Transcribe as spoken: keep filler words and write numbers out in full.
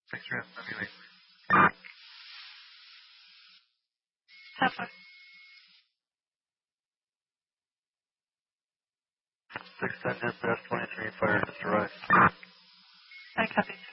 Six rest, W eight. Seven. Six ten dispatch twenty-three, fire just arrived. I copy.